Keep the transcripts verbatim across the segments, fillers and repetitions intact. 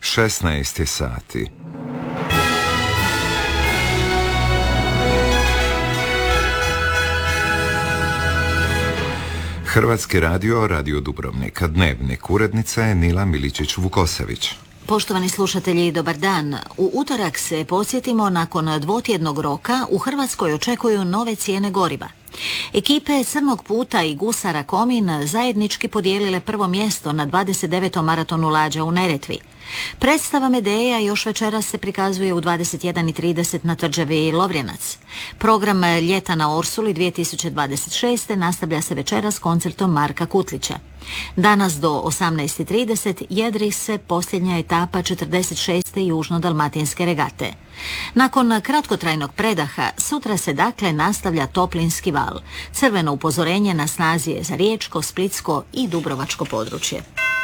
šesnaest sati. Hrvatski radio, Radio Dubrovnika, Dnevnik, urednica je Nila Miličić-Vukosavić. Poštovani slušatelji, dobar dan. U utorak se podsjetimo, nakon dvotjednog roka u Hrvatskoj očekuju nove cijene goriva. Ekipe Crnog puta i Gusara Komin zajednički podijelile prvo mjesto na dvadeset devetom maratonu lađa u Neretvi. Predstava Medeja još večeras se prikazuje u dvadeset jedan i trideset na tvrđavi Lovrenac. Program Ljeta na Orsuli dvije tisuće dvadeset šeste nastavlja se večeras koncertom Marka Kutlića. Danas do osamnaest i trideset jedri se posljednja etapa četrdeset šeste južno-dalmatinske regate. Nakon kratkotrajnog predaha, sutra se dakle nastavlja toplinski val. Crveno upozorenje na snazi je za Riječko, Splitsko i Dubrovačko područje.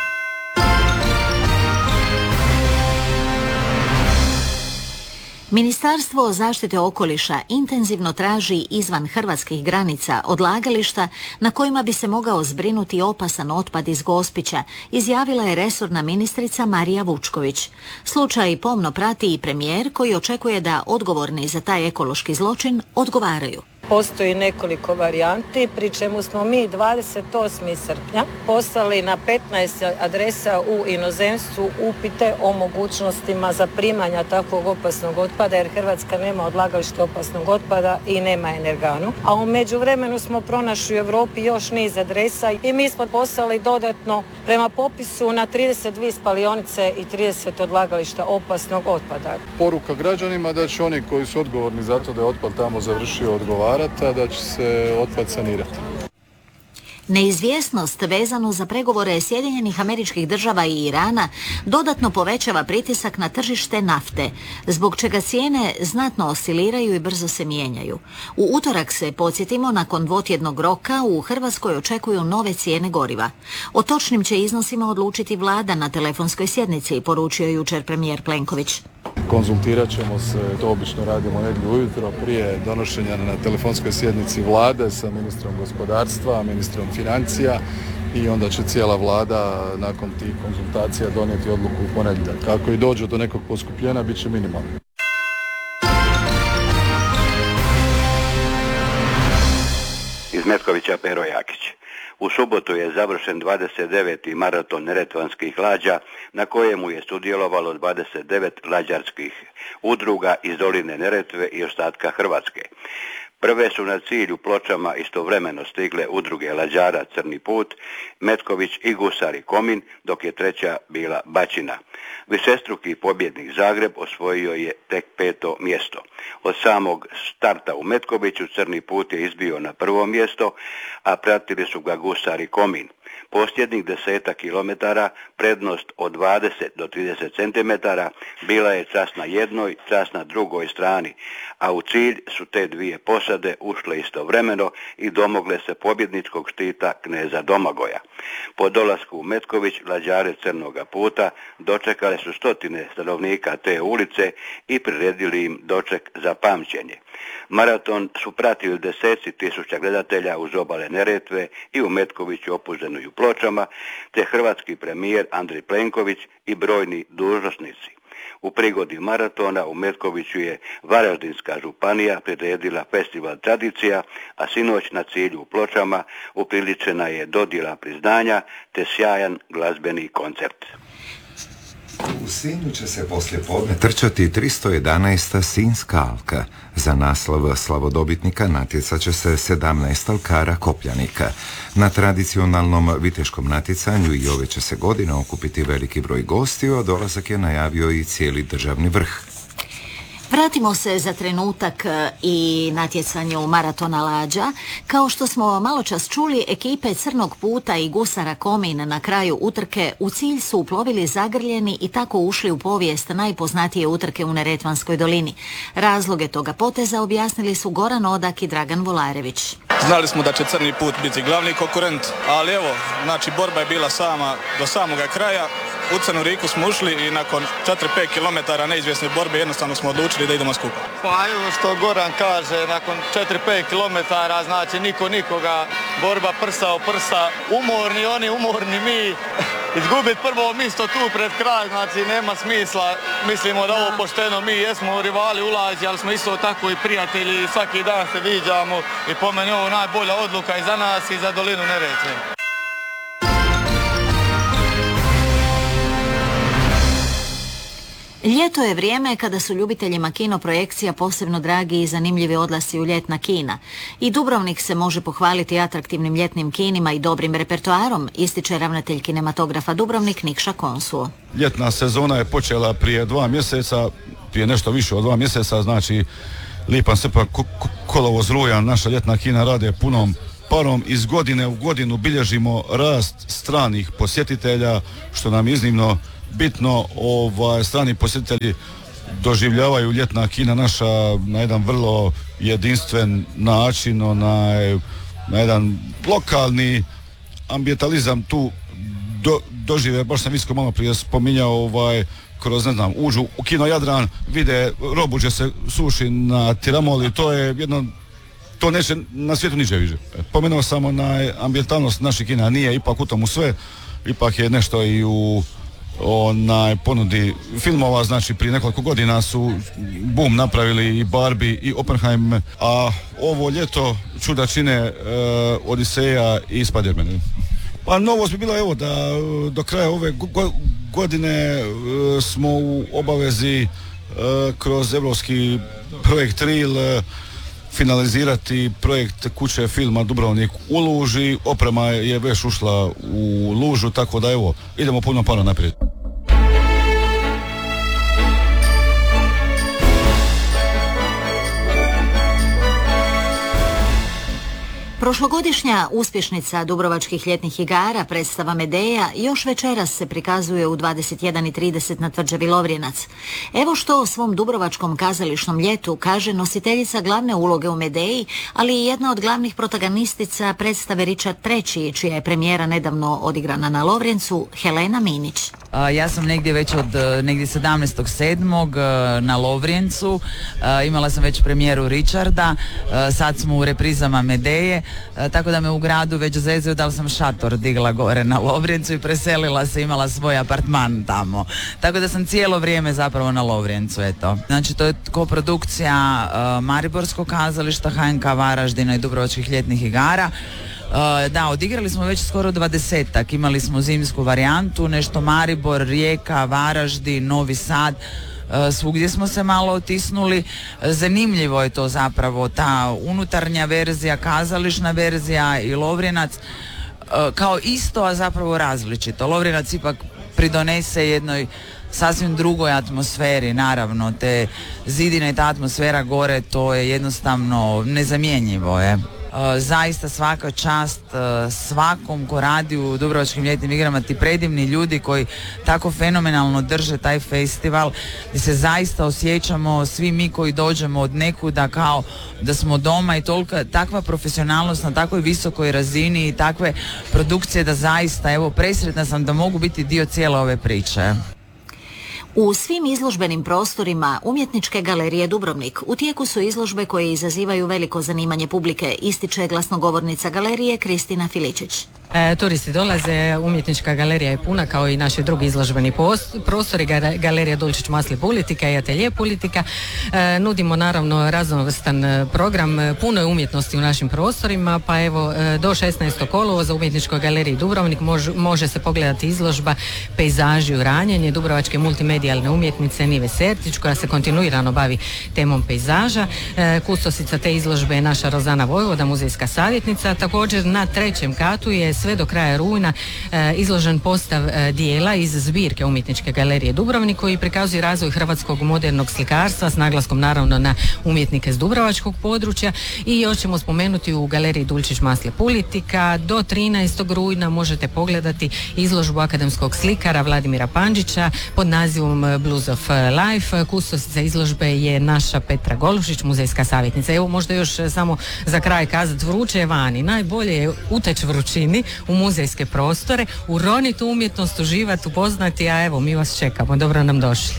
Ministarstvo zaštite okoliša intenzivno traži izvan hrvatskih granica odlagališta na kojima bi se mogao zbrinuti opasan otpad iz Gospića, izjavila je resorna ministrica Marija Vučković. Slučaj pomno prati i premijer koji očekuje da odgovorni za taj ekološki zločin odgovaraju. Postoji nekoliko varijanti, pri čemu smo mi dvadeset osmog srpnja poslali na petnaest adresa u inozemstvu upite o mogućnostima zaprimanja takvog opasnog otpada, jer Hrvatska nema odlagalište opasnog otpada i nema energanu. A u međuvremenu smo pronašli u Europi još niz adresa i mi smo poslali dodatno prema popisu na trideset dvije spalionice i trideset odlagališta opasnog otpada. Poruka građanima da će oni koji su odgovorni za to da je otpad tamo završio odgovarati, da će se otpad sanirati. Neizvjesnost vezanu za pregovore Sjedinjenih Američkih Država i Irana dodatno povećava pritisak na tržište nafte, zbog čega cijene znatno osciliraju i brzo se mijenjaju. U utorak se, podsjetimo, nakon dvotjednog roka u Hrvatskoj očekuju nove cijene goriva. O točnim će iznosima odlučiti vlada na telefonskoj sjednici, poručio jučer premijer Plenković. Konzultirat ćemo se, to obično radimo negdje ujutro prije donošenja na telefonskoj sjednici vlade sa ministrom gospodarstva, ministrom financija i onda će cijela vlada nakon tih konzultacija donijeti odluku u ponedjeljak. Kako i dođe do nekog poskupljenja, bit će minimalno. Iz Metkovića Pero Jakić. U subotu je završen dvadeset deveti maraton neretvanskih lađa na kojemu je sudjelovalo dvadeset devet lađarskih udruga iz doline Neretve i ostatka Hrvatske. Prve su na cilj u Pločama istovremeno stigle udruge lađara Crni put, Metković i Gusari Komin, dok je treća bila Bačina. Višestruki pobjednik Zagreb osvojio je tek peto mjesto. Od samog starta u Metkoviću Crni put je izbio na prvo mjesto, a pratili su ga Gusari Komin. Posljednjih desetak kilometara prednost od dvadeset do trideset centimetara bila je čas na jednoj, čas na drugoj strani, a u cilj su te dvije posade ušle istovremeno i domogle se pobjedničkog štita kneza Domagoja. Po dolasku u Metković lađare Crnoga puta dočekale su stotine stanovnika te ulice i priredili im doček za pamćenje. Maraton su pratili deseci tisuća gledatelja uz obale Neretve i u Metkoviću, Opuzenu i u Pločama, te hrvatski premijer Andrej Plenković i brojni dužnosnici. U prigodi maratona u Metkoviću je Varaždinska županija priredila festival tradicija, a sinoć na cilju u Pločama upriličena je dodjela priznanja te sjajan glazbeni koncert. U Sinju će se poslijepodne trčati tristo jedanaesta Sinjska alka. Za naslov slavodobitnika natjecat će se sedamnaest alkara kopljanika. Na tradicionalnom viteškom natjecanju i ove će se godine okupiti veliki broj gostiju, a dolazak je najavio i cijeli državni vrh. Vratimo se za trenutak i natjecanju maratona lađa. Kao što smo maločas čuli, ekipe Crnog puta i Gusara Komin na kraju utrke u cilj su uplovili zagrljeni i tako ušli u povijest najpoznatije utrke u Neretvanskoj dolini. Razloge toga poteza objasnili su Goran Odak i Dragan Volarević. Znali smo da će Crni put biti glavni konkurent, ali evo, znači borba je bila sama do samoga kraja. U Crnu Riku smo ušli i nakon četiri pet kilometara neizvjesne borbe jednostavno smo odlučili da idemo skupa. Pa evo što Goran kaže, nakon četiri pet kilometara, znači niko nikoga, borba prsa o prsa, umorni oni, umorni mi. Izgubiti prvo mjesto tu pred kraj, znači nema smisla. Mislimo da ovo pošteno, mi jesmo rivali ulazi, ali smo isto tako i prijatelji, svaki dan se viđamo i po meni ovo najbolja odluka i za nas i za dolinu Neretve. Ljeto je vrijeme kada su ljubiteljima kino projekcija posebno dragi i zanimljivi odlasci u ljetna kina. I Dubrovnik se može pohvaliti atraktivnim ljetnim kinima i dobrim repertoarom, ističe ravnatelj kinematografa Dubrovnik Nikša Konsuo. Ljetna sezona je počela prije dva mjeseca, prije nešto više od dva mjeseca, znači lipanj, srpanj, kolovoz, rujan, naša ljetna kina rade punom parom. Iz godine u godinu bilježimo rast stranih posjetitelja, što nam je iznimno bitno. Ovaj, strani posjetitelji doživljavaju ljetna kina naša na jedan vrlo jedinstven način, onaj, na jedan lokalni ambientalizam tu do, dožive. Baš sam isko malo prije spominjao, ovaj, kroz, ne znam, uđu u kino Jadran, vide robuđe se suši na tiramoli, to je jedno, to neće na svijetu niđe više. Pomenuo sam onaj ambientalnost naših kina, nije ipak u tomu sve, ipak je nešto i u onaj ponudi filmova, znači prije nekoliko godina su boom napravili i Barbie i Oppenheim, a ovo ljeto čuda čine e, Odiseja i Spider-Man. Pa novost bi bila evo da do kraja ove go, godine e, smo u obavezi e, kroz evropski projekt Ril e, finalizirati projekt kuće filma Dubrovnik u Luži. Oprema je već ušla u Lužu, tako da evo, idemo puno para naprijed. Prošlogodišnja uspješnica Dubrovačkih ljetnih igara, predstava Medeja, još večeras se prikazuje u dvadeset jedan i trideset na tvrđavi Lovrjenac. Evo što o svom dubrovačkom kazališnom ljetu kaže nositeljica glavne uloge u Medeji, ali i jedna od glavnih protagonistica predstave Richard treći, čija je premijera nedavno odigrana na Lovrjencu, Helena Minić. Ja sam negdje već od negdje sedamnaestog sedmog na Lovrjencu, imala sam već premijeru Richarda, sad smo u reprizama Medeje, tako da me u gradu već zezaju da li sam šator digla gore na Lovrjencu i preselila se, imala svoj apartman tamo. Tako da sam cijelo vrijeme zapravo na Lovrjencu, eto. Znači to je koprodukcija uh, Mariborskog kazališta, H N K Varaždina i Dubrovačkih ljetnih igara. Uh, da, odigrali smo već skoro dvadesetak, imali smo zimsku varijantu, nešto Maribor, Rijeka, Varaždin, Novi Sad. Svugdje smo se malo otisnuli. Zanimljivo je to zapravo, ta unutarnja verzija, kazališna verzija i Lovrjenac kao isto, a zapravo različito. Lovrjenac ipak pridonese jednoj sasvim drugoj atmosferi, naravno, te zidine i ta atmosfera gore, to je jednostavno nezamjenjivo je. Zaista svaka čast svakom ko radi u Dubrovačkim ljetnim igrama, ti predivni ljudi koji tako fenomenalno drže taj festival, gdje se zaista osjećamo svi mi koji dođemo od nekuda kao da smo doma, i tolika, takva profesionalnost na takvoj visokoj razini i takve produkcije da zaista, evo, presretna sam da mogu biti dio cijele ove priče. U svim izložbenim prostorima Umjetničke galerije Dubrovnik u tijeku su izložbe koje izazivaju veliko zanimanje publike, ističe glasnogovornica galerije Kristina Filičić. E, turisti dolaze, Umjetnička galerija je puna kao i naši drugi izložbeni prostori, galerija Dulčić Masli Politika i Atelje Politika. E, nudimo naravno raznovrstan program, puno je umjetnosti u našim prostorima, pa evo do šesnaestog kolovoza u Umjetničkoj galeriji Dubrovnik može, može se pogledati izložba Pejzaži u ranjenje Dubrovačke multimedijalne umjetnice Nive Sertić, koja se kontinuirano bavi temom pejzaža. E, kustosica te izložbe je naša Rozana Vojvoda, muzejska savjetnica. Također na trećem katu je sve do kraja rujna e, izložen postav e, dijela iz zbirke Umjetničke galerije Dubrovnik, koji prikazuje razvoj hrvatskog modernog slikarstva s naglaskom naravno na umjetnike s dubrovačkog područja. I još ćemo spomenuti u galeriji Dulčić Masli Politika do trinaestog rujna možete pogledati izložbu akademskog slikara Vladimira Pandžića pod nazivom Blues of Life. Kustosica izložbe je naša Petra Golušić, muzejska savjetnica. Evo možda još samo za kraj kazati, vruće je vani, najbolje je uteć vrućini, u muzejske prostore, uroniti u umjetnost, uživati, upoznati, a evo mi vas čekamo, dobro nam došli.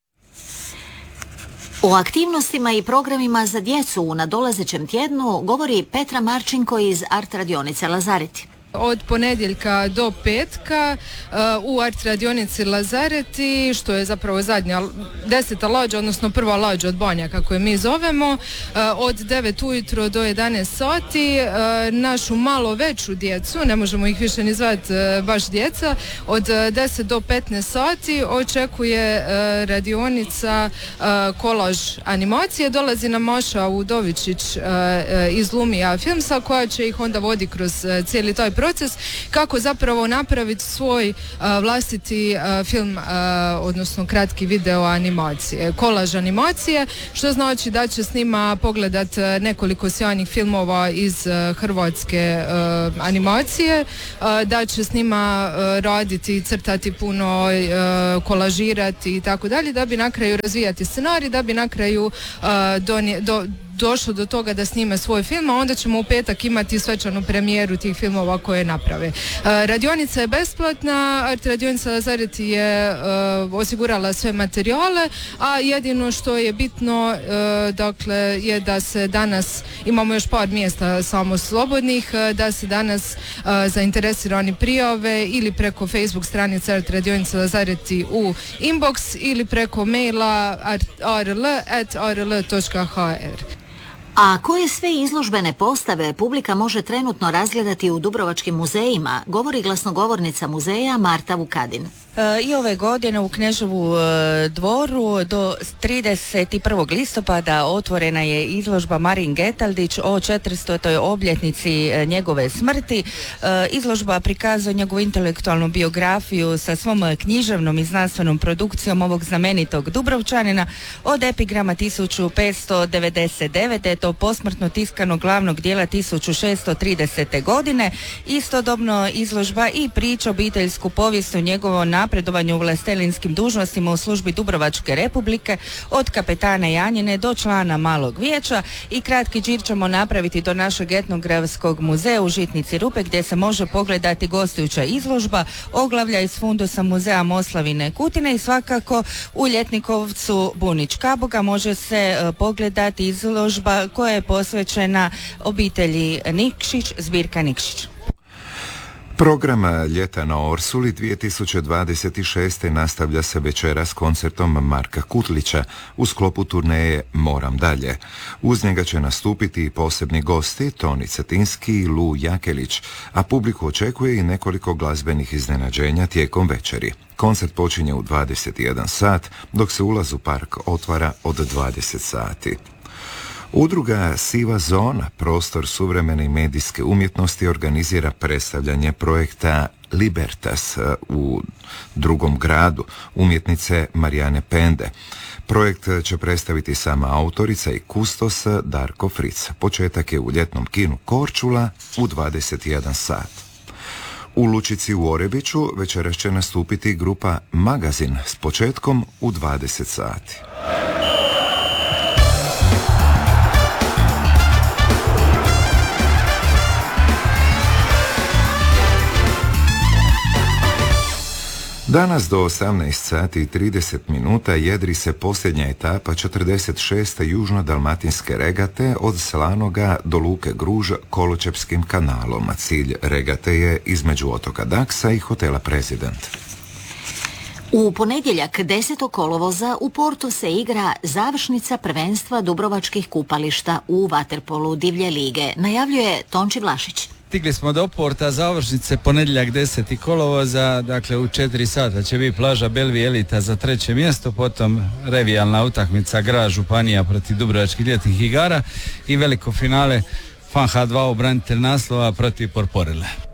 O aktivnostima i programima za djecu u nadolazećem tjednu govori Petra Marčinko iz Art radionice Lazareti. Od ponedjeljka do petka uh, u Art radionici Lazareti, što je zapravo zadnja deseta lađa, odnosno prva lađa od Banja kako je mi zovemo, uh, od devet ujutro do jedanaest sati, uh, našu malo veću djecu, ne možemo ih više ni zvati uh, baš djeca, od deset do petnaest sati očekuje uh, radionica uh, kolaž animacije. Dolazi nam Maša Udovičić uh, uh, iz Lumija Filmsa, koja će ih onda vodi kroz uh, cijeli taj proces proces kako zapravo napraviti svoj uh, vlastiti uh, film, uh, odnosno kratki video animacije, kolaž animacije, što znači da će s njima pogledat uh, nekoliko sjajnih filmova iz uh, hrvatske uh, animacije, uh, da će s njima uh, raditi, crtati puno, uh, kolažirati i tako dalje, da bi na kraju razvijati scenarij, da bi na kraju uh, donije, do, došlo do toga da snime svoj film, a onda ćemo u petak imati svečanu premijeru tih filmova koje naprave. Uh, radionica je besplatna, Art radionica Lazareti je uh, osigurala sve materijale, a jedino što je bitno uh, dakle je da se danas, imamo još par mjesta samo slobodnih, uh, da se danas uh, zainteresirani prijave ili preko Facebook stranice Art radionica Lazareti u inbox ili preko maila arl at arl točka h r. A koje sve izložbene postave publika može trenutno razgledati u dubrovačkim muzejima, govori glasnogovornica muzeja Marta Vukadin. I ove godine u Kneževu dvoru do trideset prvog listopada otvorena je izložba Marin Getaldić o četiristotoj obljetnici njegove smrti. Izložba prikazuje njegovu intelektualnu biografiju sa svom književnom i znanstvenom produkcijom ovog znamenitog Dubrovčanina od epigrama tisuću petsto devedeset devete do posmrtno tiskanog glavnog dijela tisuću šesto tridesete godine. Istodobno izložba i priča obiteljsku povijest o njegovom napredovanju u vlastelinskim dužnostima u službi Dubrovačke Republike, od kapetana Janjine do člana Malog vijeća, i kratki džir ćemo napraviti do našeg etnografskog muzeja u Žitnici Rupe, gdje se može pogledati gostujuća izložba oglavlja iz fundusa muzeja Moslavine Kutine, i svakako u Ljetnikovcu Bunić Kaboga može se uh, pogledati izložba koja je posvećena obitelji Nikšić, zbirka Nikšić. Program Ljeta na Orsuli dvije tisuće dvadeset šeste. nastavlja se večeras koncertom Marka Kutlića u sklopu turneje Moram dalje. Uz njega će nastupiti i posebni gosti Toni Cetinski i Lu Jakelić, a publiku očekuje i nekoliko glazbenih iznenađenja tijekom večeri. Koncert počinje u dvadeset jedan sat, dok se ulaz u park otvara od dvadeset sati. Udruga Siva zona, prostor suvremene i medijske umjetnosti, organizira predstavljanje projekta Libertas u drugom gradu umjetnice Marijane Pende. Projekt će predstaviti sama autorica i kustos Darko Fric. Početak je u ljetnom kinu Korčula u dvadeset jedan sat. U Lučici u Orebiću večeras će nastupiti grupa Magazin s početkom u dvadeset sati. Danas do osamnaest sati i trideset minuta jedri se posljednja etapa četrdeset šeste južno-dalmatinske regate od Slanoga do Luke Gruž Koločepskim kanalom. Cilj regate je između otoka Daksa i hotela Prezident. U ponedjeljak desetog kolovoza u Portu se igra završnica prvenstva dubrovačkih kupališta u vaterpolu divlje lige, najavljuje Tonči Vlašić. Stigli smo do Porta završnice ponedjeljak deseti kolovoza, dakle u četiri sata će biti plaža Belvi Elita za treće mjesto, potom revijalna utakmica Grad Županija protiv Dubrovačkih ljetnih igara i veliko finale Fan H dva obranitelj naslova protiv Porporele.